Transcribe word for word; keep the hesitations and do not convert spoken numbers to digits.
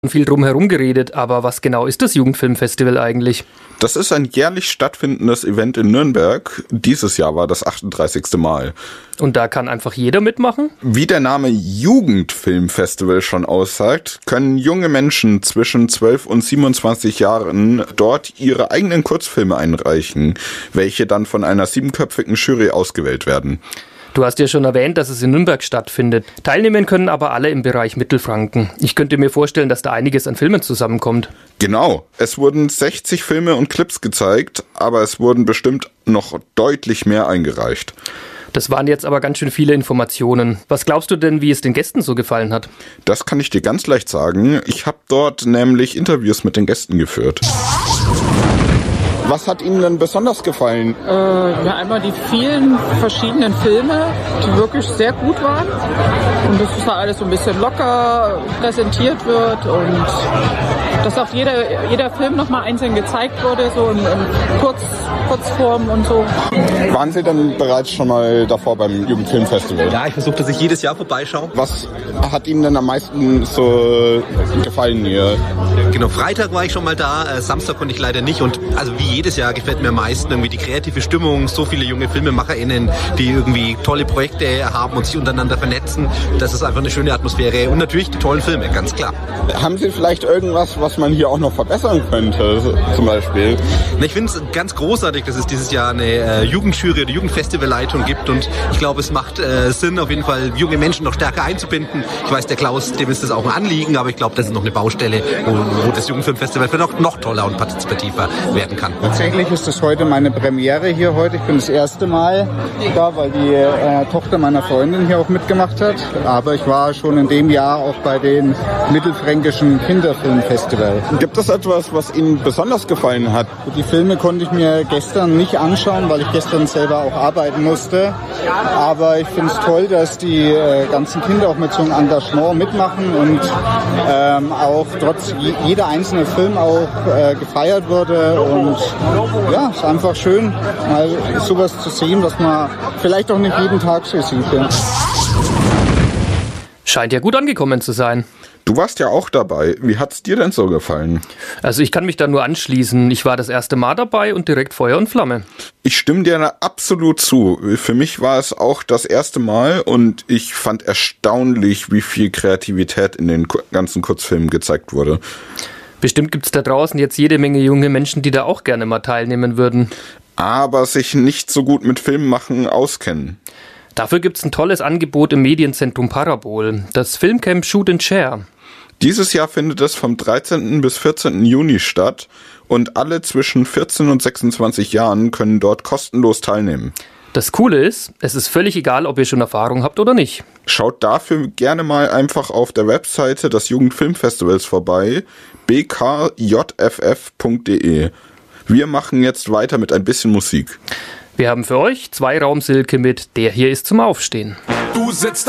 viel drum herum geredet, aber was genau ist das Jugendfilmfestival eigentlich? Das ist ein jährlich stattfindendes Event in Nürnberg. Dieses Jahr war das achtunddreißigste Mal. Und da kann einfach jeder mitmachen? Wie der Name Jugendfilmfestival schon aussagt, können junge Menschen zwischen zwölf und siebenundzwanzig Jahren dort ihre eigenen Kurzfilme einreichen, welche dann von einer siebenköpfigen Jury ausgewählt werden. Du hast ja schon erwähnt, dass es in Nürnberg stattfindet. Teilnehmen können aber alle im Bereich Mittelfranken. Ich könnte mir vorstellen, dass da einiges an Filmen zusammenkommt. Genau. Es wurden sechzig Filme und Clips gezeigt, aber es wurden bestimmt noch deutlich mehr eingereicht. Das waren jetzt aber ganz schön viele Informationen. Was glaubst du denn, wie es den Gästen so gefallen hat? Das kann ich dir ganz leicht sagen. Ich habe dort nämlich Interviews mit den Gästen geführt. Was hat Ihnen denn besonders gefallen? Äh, ja, einmal die vielen verschiedenen Filme, die wirklich sehr gut waren. Und dass das da alles so ein bisschen locker präsentiert wird und dass auch jeder, jeder Film nochmal einzeln gezeigt wurde, so in, in Kurz, Kurzform und so. Waren Sie denn bereits schon mal davor beim Jugendfilmfestival? Ja, ich versuche, dass ich jedes Jahr vorbeischaue. Was hat Ihnen denn am meisten so gefallen hier? Genau, Freitag war ich schon mal da, äh, Samstag konnte ich leider nicht. Und also wie jedes Jahr gefällt mir am meisten irgendwie die kreative Stimmung, so viele junge FilmemacherInnen, die irgendwie tolle Projekte haben und sich untereinander vernetzen. Das ist einfach eine schöne Atmosphäre und natürlich die tollen Filme, ganz klar. Haben Sie vielleicht irgendwas, was man hier auch noch verbessern könnte, zum Beispiel? Ich finde es ganz großartig, dass es dieses Jahr eine äh, Jugendjury oder Jugendfestivalleitung gibt und ich glaube, es macht äh, Sinn, auf jeden Fall junge Menschen noch stärker einzubinden. Ich weiß, der Klaus, dem ist das auch ein Anliegen, aber ich glaube, das ist noch eine Baustelle, wo, wo das Jugendfilmfestival noch, noch toller und partizipativer werden kann. Tatsächlich ist es heute meine Premiere hier heute. Ich bin das erste Mal da, weil die äh, Tochter meiner Freundin hier auch mitgemacht hat. Aber ich war schon in dem Jahr auch bei dem Mittelfränkischen Kinderfilmfestival. Gibt es etwas, was Ihnen besonders gefallen hat? Die Filme konnte ich mir gestern nicht anschauen, weil ich gestern selber auch arbeiten musste. Aber ich finde es toll, dass die äh, ganzen Kinder auch mit so einem Engagement mitmachen und ähm, auch trotz je, jeder einzelne Film auch äh, gefeiert wurde. Und ja, es ist einfach schön, mal sowas zu sehen, was man vielleicht auch nicht jeden Tag so sieht. Ja. Scheint ja gut angekommen zu sein. Du warst ja auch dabei. Wie hat's dir denn so gefallen? Also ich kann mich da nur anschließen. Ich war das erste Mal dabei und direkt Feuer und Flamme. Ich stimme dir absolut zu. Für mich war es auch das erste Mal und ich fand erstaunlich, wie viel Kreativität in den ganzen Kurzfilmen gezeigt wurde. Bestimmt gibt's da draußen jetzt jede Menge junge Menschen, die da auch gerne mal teilnehmen würden. Aber sich nicht so gut mit Filmmachen auskennen. Dafür gibt's ein tolles Angebot im Medienzentrum Parabol, das Filmcamp Shoot and Share. Dieses Jahr findet es vom dreizehnten bis vierzehnten Juni statt und alle zwischen vierzehn und sechsundzwanzig Jahren können dort kostenlos teilnehmen. Das Coole ist, es ist völlig egal, ob ihr schon Erfahrung habt oder nicht. Schaut dafür gerne mal einfach auf der Webseite des Jugendfilmfestivals vorbei, b k j f f punkt d e. Wir machen jetzt weiter mit ein bisschen Musik. Wir haben für euch zwei Raum Silke mit Der hier ist zum Aufstehen. Du sitzt